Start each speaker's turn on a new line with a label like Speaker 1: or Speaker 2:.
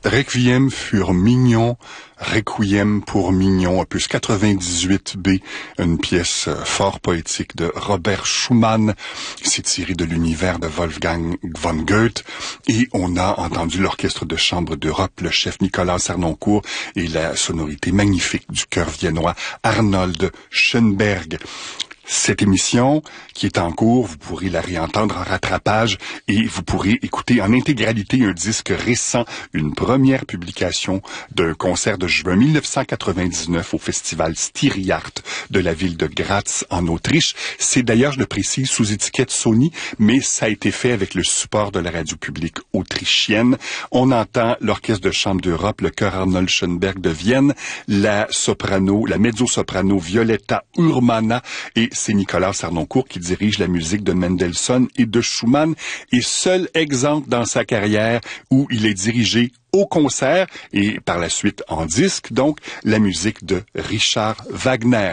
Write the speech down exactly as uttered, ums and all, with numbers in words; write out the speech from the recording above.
Speaker 1: Requiem für Mignon, Requiem pour Mignon, opus quatre-vingt-dix-huit B, une pièce fort poétique de Robert Schumann. C'est tiré de l'univers de Wolfgang von Goethe. Et on a entendu l'Orchestre de chambre d'Europe, le chef Nicolas Cernoncourt et la sonorité magnifique du chœur viennois Arnold Schönberg. Cette émission qui est en cours, vous pourrez la réentendre en rattrapage et vous pourrez écouter en intégralité un disque récent, une première publication d'un concert de juin mille neuf cent quatre-vingt-dix-neuf au festival Styriart de la ville de Graz en Autriche. C'est d'ailleurs, je le précise, sous étiquette Sony, mais ça a été fait avec le support de la radio publique autrichienne. On entend l'Orchestre de chambre d'Europe, le chœur Arnold Schönberg de Vienne, la soprano, la mezzo-soprano Violetta Urmana, et c'est Nicolas Cernoncourt qui dirige la musique de Mendelssohn et de Schumann, et seul exemple dans sa carrière où il est dirigé au concert et par la suite en disque, donc la musique de Richard Wagner.